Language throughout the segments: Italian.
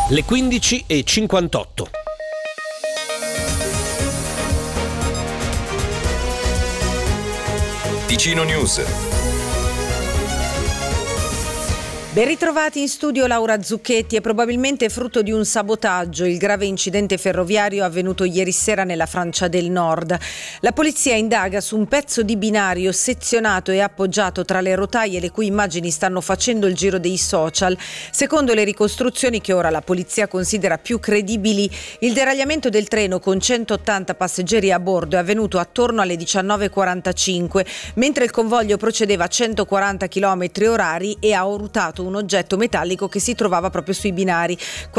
Le 15:58. Ticino News. Ben ritrovati in studio Laura Zucchetti. È probabilmente frutto di un sabotaggio il grave incidente ferroviario avvenuto ieri sera nella Francia del Nord. La polizia indaga su un pezzo di binario sezionato e appoggiato tra le rotaie, le cui immagini stanno facendo il giro dei social. Secondo le ricostruzioni che ora la polizia considera più credibili, il deragliamento del treno con 180 passeggeri a bordo è avvenuto attorno alle 19:45, mentre il convoglio procedeva a 140 km/h e ha urtato un oggetto metallico che si trovava proprio sui binari.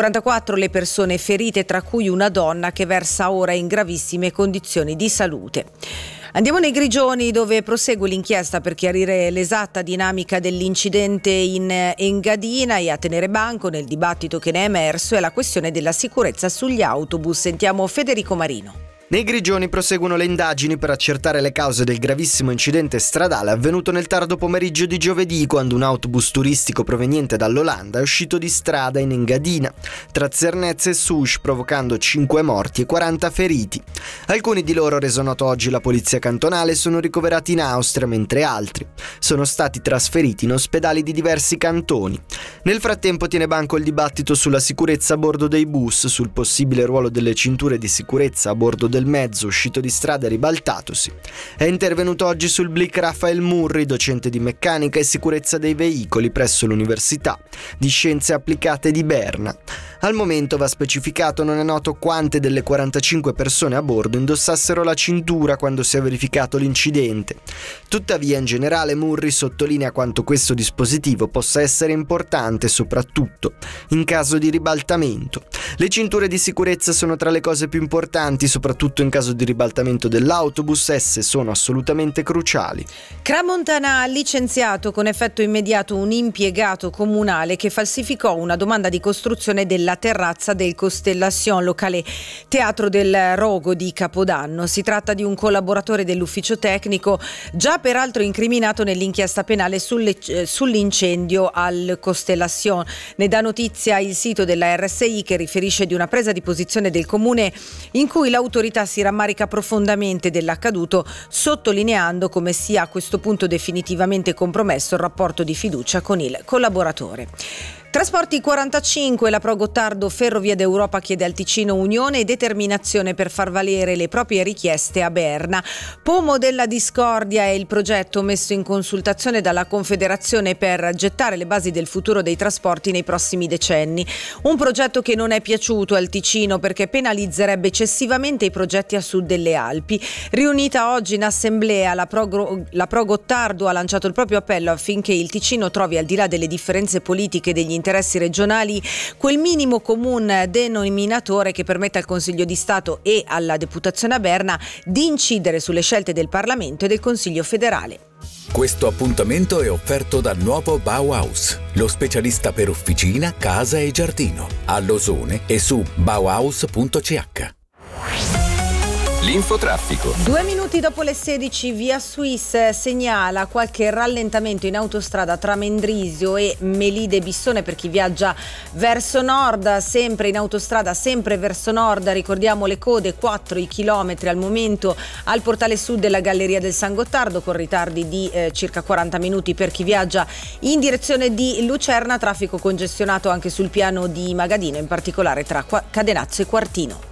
44 le persone ferite, tra cui una donna che versa ora in gravissime condizioni di salute. Andiamo nei Grigioni, dove prosegue l'inchiesta per chiarire l'esatta dinamica dell'incidente in Engadina, e a tenere banco nel dibattito che ne è emerso è la questione della sicurezza sugli autobus. Sentiamo Federico Marino. Nei Grigioni proseguono le indagini per accertare le cause del gravissimo incidente stradale avvenuto nel tardo pomeriggio di giovedì, quando un autobus turistico proveniente dall'Olanda è uscito di strada in Engadina, tra Zernez e Souche, provocando 5 morti e 40 feriti. Alcuni di loro, reso noto oggi la polizia cantonale, sono ricoverati in Austria, mentre altri sono stati trasferiti in ospedali di diversi cantoni. Nel frattempo tiene banco il dibattito sulla sicurezza a bordo dei bus, sul possibile ruolo delle cinture di sicurezza a bordo del mezzo uscito di strada e ribaltatosi. È intervenuto oggi sul Blick Raphael Murri, docente di meccanica e sicurezza dei veicoli presso l'Università di Scienze Applicate di Berna. Al momento, va specificato, non è noto quante delle 45 persone a bordo indossassero la cintura quando si è verificato l'incidente. Tuttavia, in generale, Murri sottolinea quanto questo dispositivo possa essere importante soprattutto in caso di ribaltamento. Le cinture di sicurezza sono tra le cose più importanti, soprattutto in caso di ribaltamento dell'autobus. Esse sono assolutamente cruciali. Cramontana ha licenziato con effetto immediato un impiegato comunale che falsificò una domanda di costruzione della terrazza del Constellation, locale teatro del rogo di Capodanno. Si tratta di un collaboratore dell'ufficio tecnico, già peraltro incriminato nell'inchiesta penale sull'incendio al Constellation. Ne dà notizia il sito della RSI, che riferisce di una presa di posizione del comune in cui l'autorità si rammarica profondamente dell'accaduto, sottolineando come sia a questo punto definitivamente compromesso il rapporto di fiducia con il collaboratore. Trasporti 45, la Pro Gottardo Ferrovie d'Europa chiede al Ticino unione e determinazione per far valere le proprie richieste a Berna. Pomo della discordia è il progetto messo in consultazione dalla Confederazione per gettare le basi del futuro dei trasporti nei prossimi decenni. Un progetto che non è piaciuto al Ticino perché penalizzerebbe eccessivamente i progetti a sud delle Alpi. Riunita oggi in assemblea, la Pro Gottardo ha lanciato il proprio appello affinché il Ticino trovi, al di là delle differenze politiche degli interessi regionali, quel minimo comune denominatore che permetta al Consiglio di Stato e alla Deputazione a Berna di incidere sulle scelte del Parlamento e del Consiglio federale. Questo appuntamento è offerto da Nuovo Bauhaus, lo specialista per officina, casa e giardino, a Losone e su bauhaus.ch. L'infotraffico. 2 minuti dopo le 16, Via Suisse segnala qualche rallentamento in autostrada tra Mendrisio e Melide Bissone per chi viaggia verso nord. Sempre in autostrada, sempre verso nord, ricordiamo le code, 4 chilometri al momento al portale sud della Galleria del San Gottardo, con ritardi di circa 40 minuti per chi viaggia in direzione di Lucerna. Traffico congestionato anche sul piano di Magadino, in particolare tra Cadenazzo e Quartino.